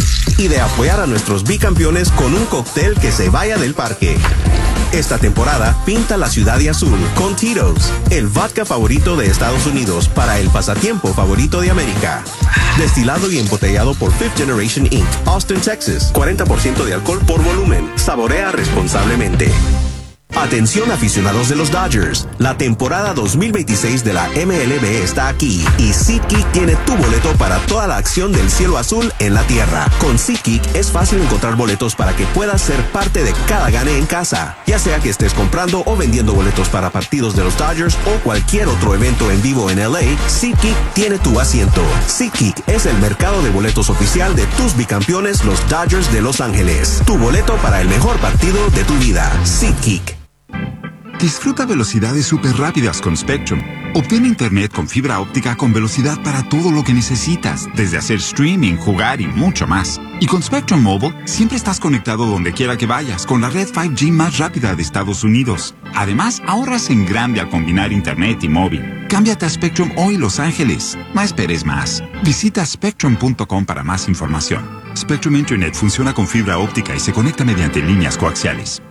Y de apoyar a nuestros bicampeones con un cóctel que se vaya del parque. Esta temporada, pinta la ciudad de azul con Tito's, el vodka favorito de Estados Unidos para el pasatiempo favorito de América. Destilado y embotellado por Fifth Generation incorporated, Austin, Texas. cuarenta por ciento de alcohol por volumen. Saborea responsablemente. Atención aficionados de los Dodgers, la temporada dos mil veintiséis de la M L B está aquí y SeatGeek tiene tu boleto para toda la acción del cielo azul en la tierra. Con SeatGeek es fácil encontrar boletos para que puedas ser parte de cada gane en casa, ya sea que estés comprando o vendiendo boletos para partidos de los Dodgers o cualquier otro evento en vivo en L A. SeatGeek tiene tu asiento. SeatGeek es el mercado de boletos oficial de tus bicampeones, los Dodgers de Los Ángeles. Tu boleto para el mejor partido de tu vida. SeatGeek. Disfruta velocidades súper rápidas con Spectrum. Obtén internet con fibra óptica con velocidad para todo lo que necesitas, desde hacer streaming, jugar y mucho más. Y con Spectrum Mobile, siempre estás conectado donde quiera que vayas, con la red cinco G más rápida de Estados Unidos. Además, ahorras en grande al combinar internet y móvil. Cámbiate a Spectrum hoy, Los Ángeles. No esperes más. Visita spectrum punto com para más información. Spectrum Internet funciona con fibra óptica y se conecta mediante líneas coaxiales.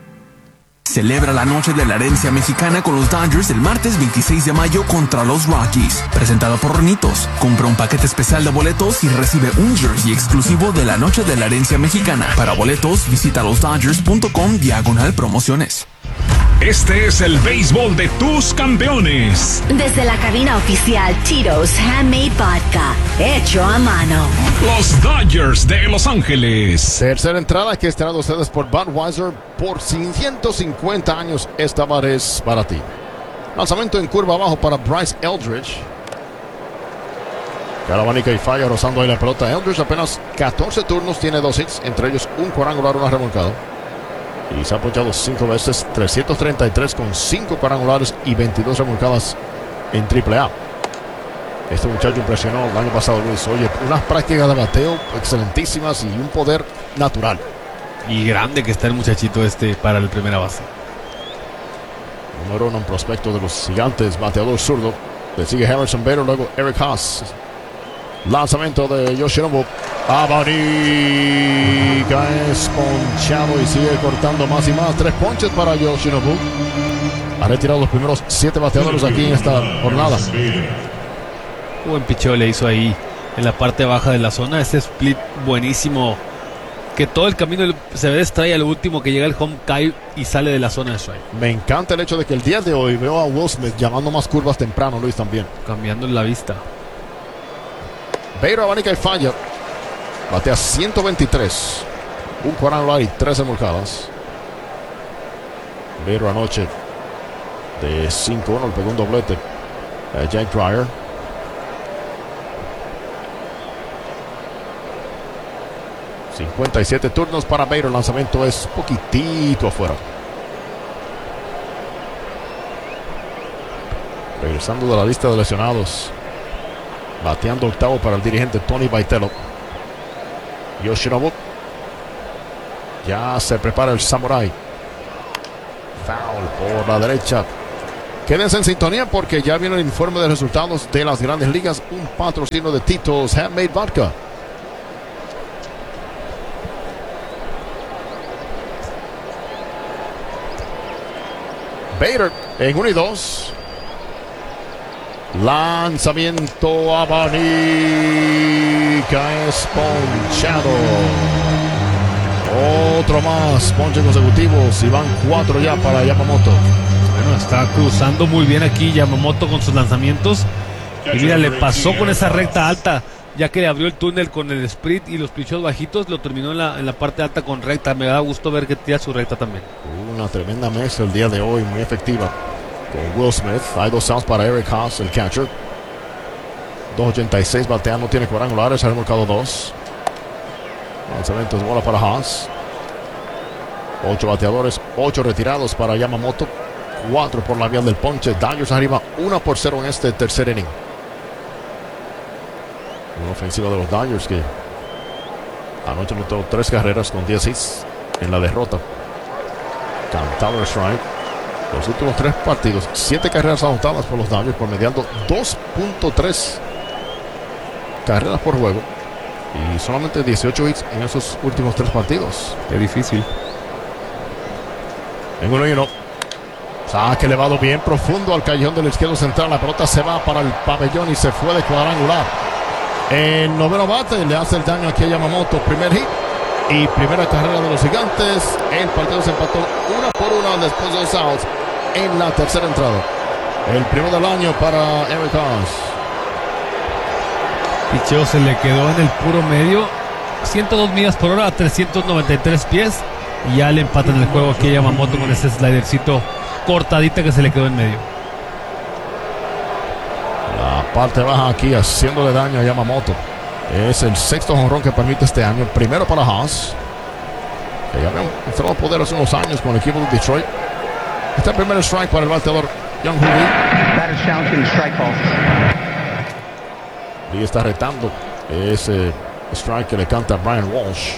Celebra la noche de la herencia mexicana con los Dodgers el martes veintiséis de mayo contra los Rockies. Presentado por Renitos. Compra un paquete especial de boletos y recibe un jersey exclusivo de la noche de la herencia mexicana. Para boletos, visita los dodgers punto com diagonal promociones. Este es el béisbol de tus campeones. Desde la cabina oficial Tito's Handmade Vodka, hecho a mano. Los Dodgers de Los Ángeles. Tercera entrada que estarán ustedes por Budweiser por ciento cincuenta años. Esta bar es para ti. Lanzamiento en curva abajo para Bryce Eldridge. Carabanica y falla rozando ahí la pelota. Eldridge apenas catorce turnos, tiene dos hits, entre ellos un cuadrangular, una remolcada. Y se ha ponchado cinco veces, trescientos treinta y tres con cinco cuadrangulares y veintidós remolcadas en triple A. Este muchacho impresionó el año pasado, Luis. Oye, unas prácticas de bateo excelentísimas y un poder natural. Y grande que está el muchachito este para el primera base. Número uno en prospecto de los Gigantes, bateador zurdo. Le sigue Harrison Bader, luego Eric Haas. Lanzamiento de Yoshinobu. Abanica es ponchado y sigue cortando más y más. Tres ponches para Yoshinobu. Ha retirado los primeros siete bateadores aquí en esta jornada. Buen picheo le hizo ahí en la parte baja de la zona. Ese split buenísimo. Que todo el camino se ve de strike al último que llega el home cae y sale de la zona de strike. Me encanta el hecho de que el día de hoy veo a Will Smith llamando más curvas temprano, Luis, también. Cambiando la vista. Bader abanica y falla. Batea ciento veintitrés. Un cuadrangular y tres remolcadas. Bader anoche de cinco uno, le pegó un doblete a Jack Dreyer. cincuenta y siete turnos para Bader. El lanzamiento es poquitito afuera. Regresando de la lista de lesionados. Bateando octavo para el dirigente Tony Vitello. Yoshinobu Ya se prepara el Samurai. Foul por la derecha. Quédense en sintonía porque ya viene el informe de resultados de las grandes ligas. Un patrocinio de Tito's Handmade Vodka. Bader en uno y dos. Lanzamiento abanica, es ponchado. Otro más, ponche consecutivos y van cuatro ya para Yamamoto. Bueno, está cruzando muy bien aquí Yamamoto con sus lanzamientos. Y mira, le pasó con esa recta alta, ya que le abrió el túnel con el sprint y los pichos bajitos, lo terminó en la, en la parte alta con recta. Me da gusto ver que tira su recta también. Una tremenda mezcla el día de hoy, muy efectiva. Con Will Smith, hay dos outs para Eric Haas, el catcher. dos ochenta y seis bateando, tiene cuadrangulares, ha remolcado dos. Lanzamiento es bola para Haas. ocho bateadores, ocho retirados para Yamamoto. cuatro por la vía del ponche. Dodgers arriba uno por cero en este tercer inning. Una ofensiva de los Dodgers que anoche anotó tres carreras con diez hits en la derrota. Cantado strike. Los últimos tres partidos, siete carreras anotadas por los Dodgers, promediando dos punto tres carreras por juego. Y solamente dieciocho hits en esos últimos tres partidos. Qué difícil. En uno y uno. Saque elevado bien profundo al callejón del izquierdo central. La pelota se va para el pabellón y se fue de cuadrangular. El noveno bate le hace el daño aquí a Yamamoto. Primer hit y primera carrera de los Gigantes. El partido se empató una por una después de dos outs en la tercera entrada. El primero del año para Eric Haas. Picheo se le quedó en el puro medio. ciento dos millas por hora a trescientos noventa y tres pies. Y ya le empatan el juego aquí a Yamamoto con ese slidercito cortadita que se le quedó en medio. La parte baja aquí haciéndole daño a Yamamoto. Es el sexto jonrón que permite este año. Primero para Haas, que ya había mostrado poder hace unos años con el equipo de Detroit. Este es el primer strike para el bateador Young Hoo Lee. Lee está retando ese strike que le canta a Brian Walsh.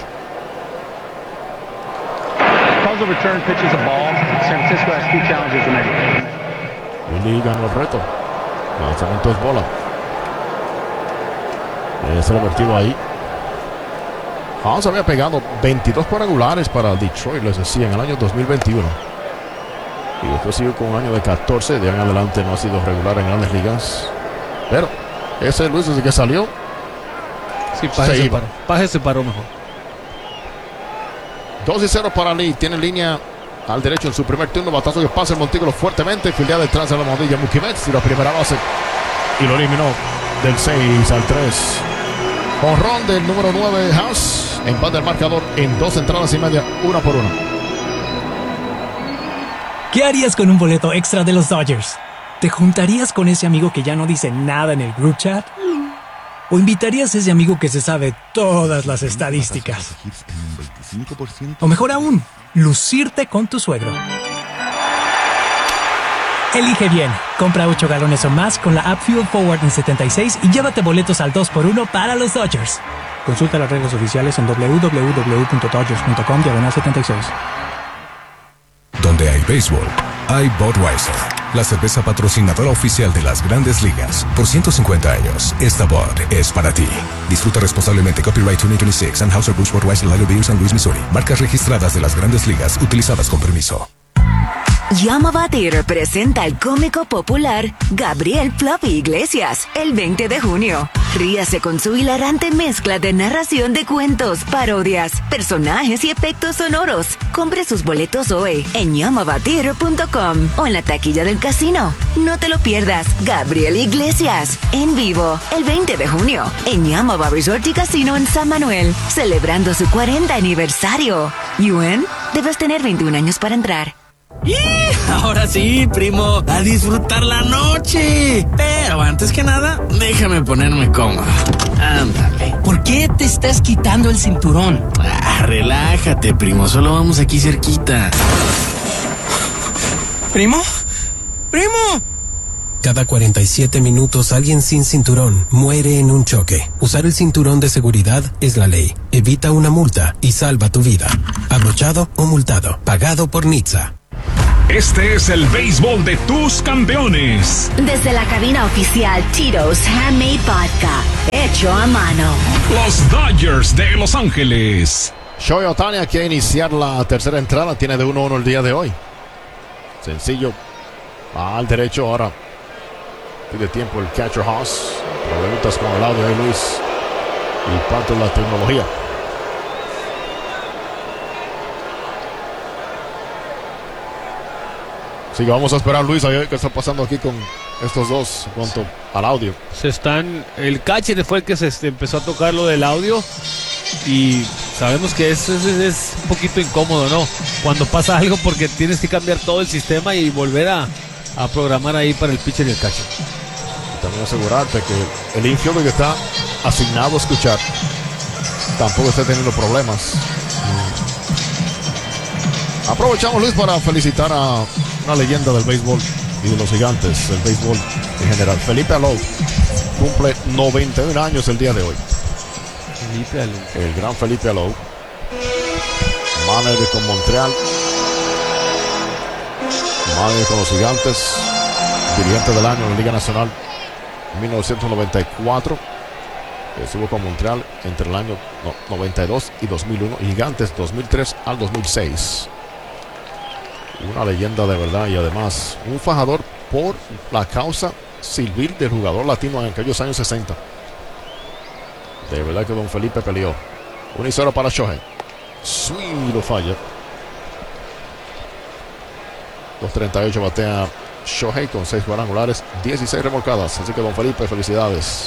Calls a return, pitches a ball. San Francisco has two challenges to make. Lee ganó el reto. Lanzamiento es bola. Es revertido ahí. Haas había pegado veintidós cuadrangulares para Detroit, les decía, en el año dos mil veintiuno. Y después siguió con un año de catorce. De ahí en adelante no ha sido regular en grandes ligas. Pero ese Luis desde que salió. Sí, Paje se, se paró. Paje se paró mejor. dos y cero para Lee. Tiene línea al derecho en su primer turno. Batazo que pasa el montículo fuertemente. Fildea detrás de la modilla Mookie Betts. Y la primera base. Y lo eliminó del seis al tres. Jonrón del número nueve Haas. Empate el marcador en dos entradas y media. Una por una. ¿Qué harías con un boleto extra de los Dodgers? ¿Te juntarías con ese amigo que ya no dice nada en el group chat? ¿O invitarías a ese amigo que se sabe todas las estadísticas? O mejor aún, lucirte con tu suegro. Elige bien. Compra ocho galones o más con la app Fuel Forward en setenta y seis y llévate boletos al dos por uno para los Dodgers. Consulta las reglas oficiales en doble u doble u doble u punto dodgers punto com diagonal setenta y seis. Donde hay béisbol, hay Budweiser, la cerveza patrocinadora oficial de las grandes ligas. Por ciento cincuenta años, esta Bud es para ti. Disfruta responsablemente. Copyright dos mil veintiséis, Anheuser-Busch Budweiser Lager Beer San Luis, Missouri. Marcas registradas de las grandes ligas, utilizadas con permiso. Llama Batir presenta al cómico popular Gabriel Fluffy Iglesias el veinte de junio. Ríase con su hilarante mezcla de narración de cuentos, parodias, personajes y efectos sonoros. Compre sus boletos hoy en llama batir punto com o en la taquilla del casino. No te lo pierdas. Gabriel Iglesias en vivo el veinte de junio en Llama Resort y Casino en San Manuel, celebrando su cuarenta aniversario. Yuen, debes tener veintiún años para entrar. ¡Y! Ahora sí, primo, a disfrutar la noche. Pero antes que nada, déjame ponerme cómodo. Ándale. ¿Por qué te estás quitando el cinturón? Ah, relájate, primo, solo vamos aquí cerquita. ¿Primo? ¡Primo! Cada cuarenta y siete minutos alguien sin cinturón muere en un choque. Usar el cinturón de seguridad es la ley. Evita una multa y salva tu vida. Abrochado o multado. Pagado por N H T S A. Este es el béisbol de tus campeones. Desde la cabina oficial Tito's Handmade Vodka, hecho a mano. Los Dodgers de Los Ángeles. Shohei Ohtani aquí a iniciar la tercera entrada. Tiene de uno uno el día de hoy. Sencillo. Al derecho ahora. Pide tiempo el catcher Haas. Preguntas con el audio de Luis. Y parte de la tecnología. Así que vamos a esperar, Luis, a ver qué está pasando aquí con estos dos en cuanto al audio. Se están. El catcher fue el que se este, empezó a tocar lo del audio. Y sabemos que es, es, es un poquito incómodo, ¿no? Cuando pasa algo, porque tienes que cambiar todo el sistema y volver a, a programar ahí para el pitcher y el catcher. Y también asegurarte que el infielder que está asignado a escuchar tampoco esté teniendo problemas. Aprovechamos, Luis, para felicitar a una leyenda del béisbol y de los gigantes, del béisbol en general. Felipe Alou cumple noventa y un años el día de hoy. Felipe Alou. El gran Felipe Alou, manager con Montreal, manager con los gigantes, dirigente del año en la Liga Nacional en mil novecientos noventa y cuatro. Estuvo con Montreal entre el año noventa y dos y dos mil uno. Gigantes dos mil tres al dos mil seis. Una leyenda de verdad y además un fajador por la causa civil del jugador latino en aquellos años sesenta. De verdad que don Felipe peleó. Un y cero para Shohei. Swing lo falla. dos treinta y ocho batea Shohei con seis cuadrangulares, dieciséis remolcadas. Así que don Felipe, felicidades.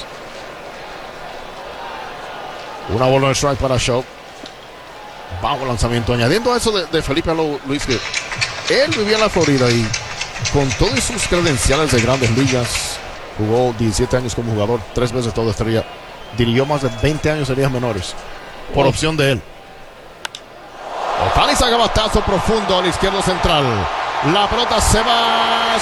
Una bola de strike para Show. Bajo lanzamiento. Añadiendo a eso de, de Felipe Alou, Luis, que él vivía en la Florida y con todas sus credenciales de grandes ligas, jugó diecisiete años como jugador, tres veces toda estrella, dirigió más de veinte años en ligas menores, por oh. opción de él. Ohtani saca batazo profundo al izquierdo central. La pelota se va.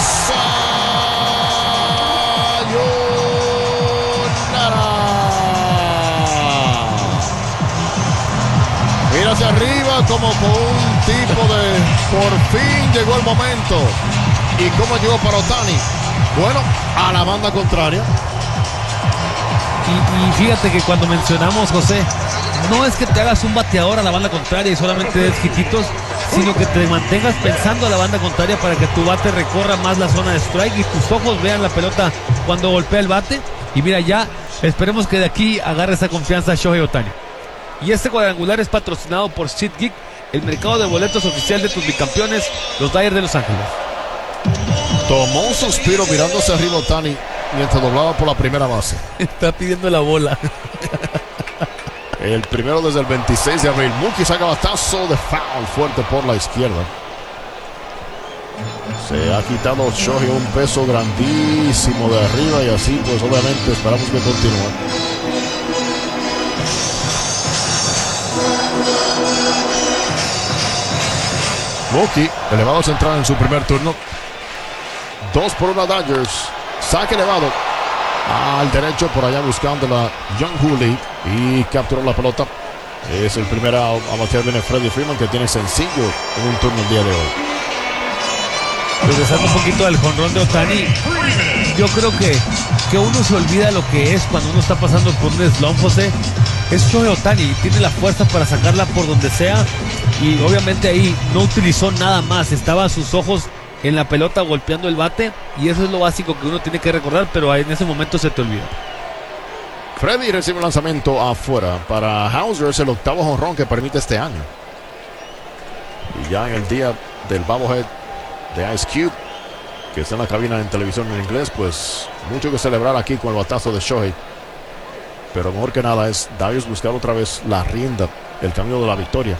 Mira hacia arriba como con un tipo de por fin llegó el momento. ¿Y cómo llegó para Ohtani? Bueno, a la banda contraria. Y, y fíjate que cuando mencionamos, José, no es que te hagas un bateador a la banda contraria y solamente des hititos, sino que te mantengas pensando a la banda contraria para que tu bate recorra más la zona de strike y tus ojos vean la pelota cuando golpea el bate. Y mira, ya esperemos que de aquí agarre esa confianza Shohei Ohtani. Y este cuadrangular es patrocinado por SeatGeek, el mercado de boletos oficial de tus bicampeones, los Dodgers de Los Ángeles. Tomó un suspiro mirándose arriba Ohtani mientras doblaba por la primera base. Está pidiendo la bola. El primero desde el veintiséis de abril. Mookie saca batazo de foul fuerte por la izquierda. Se ha quitado Shohei un peso grandísimo de arriba y así pues obviamente esperamos que continúe. Mookie, elevado central en su primer turno. Dos por una Dodgers. Saque elevado al derecho por allá buscando la Young Hooley y capturó la pelota. Es el primero a batear, viene Freddie Freeman, que tiene sencillo en un turno el día de hoy. Regresando un poquito al jonrón de Ohtani, yo creo que, que uno se olvida lo que es cuando uno está pasando por un slump, José. Es Shohei Ohtani, tiene la fuerza para sacarla por donde sea y obviamente ahí no utilizó nada más, estaba a sus ojos en la pelota golpeando el bate y eso es lo básico que uno tiene que recordar, pero en ese momento se te olvida. Freddy recibe un lanzamiento afuera. Para Hauser es el octavo jonrón que permite este año. Y ya en el día del bobblehead de Ice Cube, que está en la cabina en televisión en inglés, pues mucho que celebrar aquí con el batazo de Shohei. Pero mejor que nada es Darius buscar otra vez la rienda, el camino de la victoria.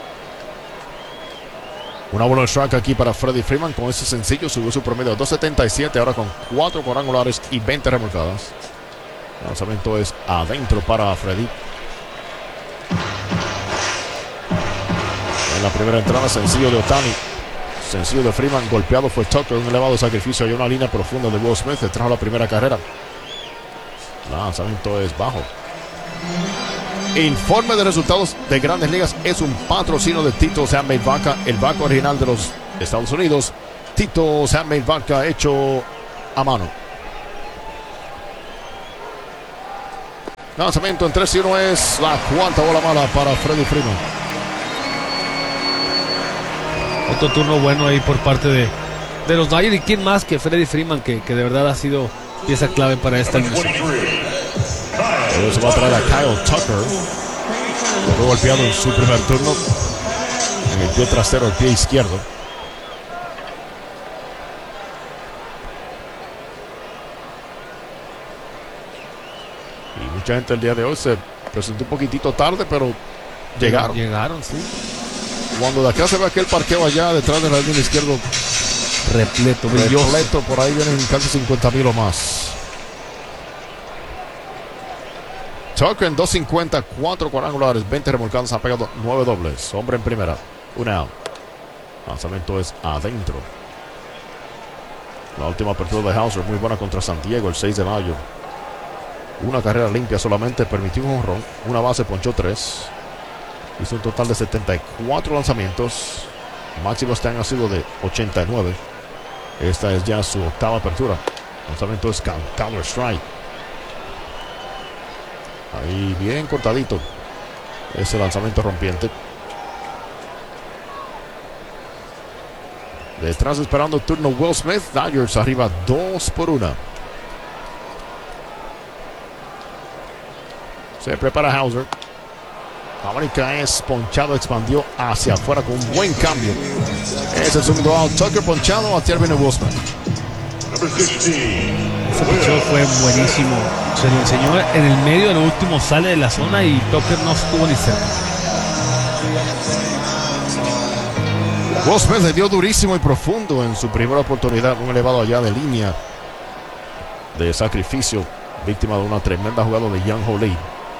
Una bola de strike aquí para Freddie Freeman. Con ese sencillo subió su promedio a dos setenta y siete, ahora con cuatro cuadrangulares y veinte remolcadas. El lanzamiento es adentro para Freddie. En la primera entrada, sencillo de Ohtani. Sencillo de Freeman, golpeado fue Tucker, un elevado sacrificio y una línea profunda de Will Smith, le trajo la primera carrera. Lanzamiento es bajo. Informe de resultados de Grandes Ligas es un patrocinio de Tito's Handmade Vodka, el vodka original de los Estados Unidos. Tito's Handmade Vodka hecho a mano. Lanzamiento en tres y uno es la cuarta bola mala para Freddie Freeman. Otro turno bueno ahí por parte de, de los Dodgers. ¿Y quién más que Freddie Freeman, que, que de verdad ha sido pieza clave para esta misión? Se va a traer a Kyle Tucker. Fue golpeado en su primer turno en el pie trasero, el pie izquierdo. Y mucha gente el día de hoy se presentó un poquitito tarde, pero llegaron. Llegaron, sí. Cuando de acá se ve aquel parqueo allá detrás de la línea izquierda repleto, brilloso. Repleto, por ahí vienen casi cincuenta mil o más. Tucker en dos cincuenta, cuatro cuadrangulares, veinte remolcados, ha pegado nueve dobles. Hombre en primera, una out. Lanzamiento es adentro. La última apertura de Hauser, muy buena contra San Diego el seis de mayo. Una carrera limpia solamente, permitió un jonrón, una base, ponchó tres. Hizo un total de setenta y cuatro lanzamientos. Máximo este año ha sido de ochenta y nueve. Esta es ya su octava apertura. Lanzamiento es counter strike. Ahí bien cortadito ese lanzamiento rompiente. Detrás esperando turno Will Smith. Dodgers arriba dos por una. Se prepara Hauser. América es ponchado, expandió hacia afuera con un buen cambio. Es el segundo out. Tucker ponchado, a tirar viene Will Smith. Ese picheo fue buenísimo. Se lo enseñó en el medio, el último sale de la zona y Tucker no estuvo ni cerca. Will Smith le dio durísimo y profundo en su primera oportunidad. Un elevado allá de línea de sacrificio, víctima de una tremenda jugada de Young Ho Lee.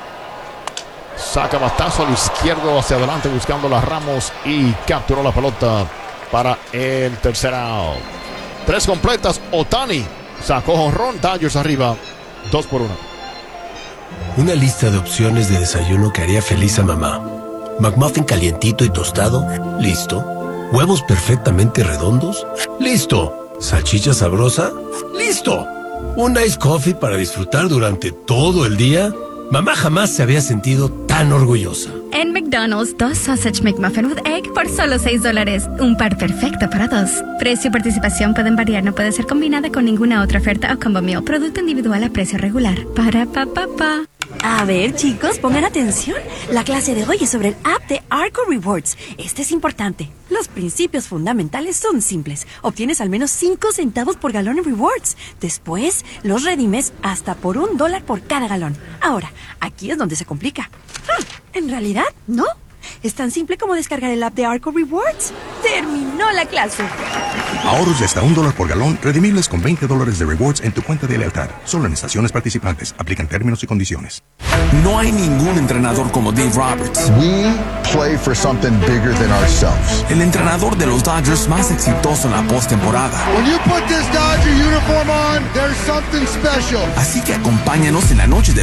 Saca batazo al izquierdo hacia adelante buscando las Ramos y capturó la pelota para el tercer out. Tres completas. Ohtani sacó jonrón. Dodgers arriba dos por uno. Una lista de opciones de desayuno que haría feliz a mamá. McMuffin calientito y tostado, listo. Huevos perfectamente redondos, listo. Salchicha sabrosa, listo. Un iced coffee para disfrutar durante todo el día. Mamá jamás se había sentido tan orgullosa. En McDonald's, dos Sausage McMuffin with Egg por solo seis dólares. Un par perfecto para dos. Precio y participación pueden variar, no puede ser combinada con ninguna otra oferta o combo meal. Producto individual a precio regular. Para pa pa pa. A ver, chicos, pongan atención. La clase de hoy es sobre el app de Arco Rewards. Este es importante. Los principios fundamentales son simples. Obtienes al menos cinco centavos por galón en rewards. Después, los redimes hasta por un dólar por cada galón. Ahora, aquí es donde se complica. Hmm, en realidad, no. Es tan simple como descargar el app de Arco Rewards. ¡Terminó la clase! Ahorros de hasta un dólar por galón, redimibles con veinte dólares de rewards en tu cuenta de lealtad. Solo en estaciones participantes. Aplican términos y condiciones. No hay ningún entrenador como Dave Roberts. We play for something bigger than ourselves. El entrenador de los Dodgers más exitoso en la postemporada. When you put this Dodger uniform on, there's something special. Así que acompáñanos en la noche de